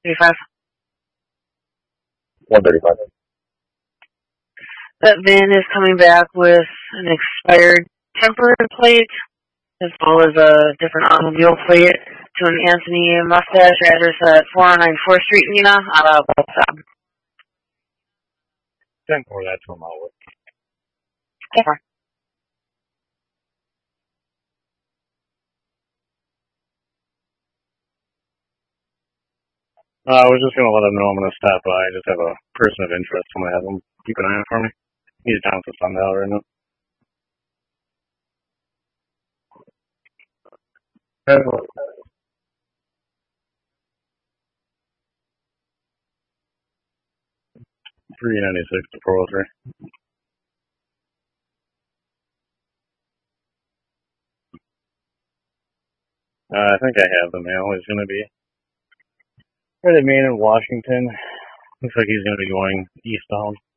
35. 135. That van is coming back with an expired temporary plate, as well as a different automobile plate to an Anthony Mustache, address at 409 4th Street, Nina, out of WhatsApp. Send more of that to him out. Okay. I was just going to let him know I'm going to stop by. I just have a person of interest. I'm going to have him keep an eye out for me. He's down to Sundial right now. $396 to 403. I think I have the mail. He's going to be right at Main in Washington. Looks like he's going to be going eastbound.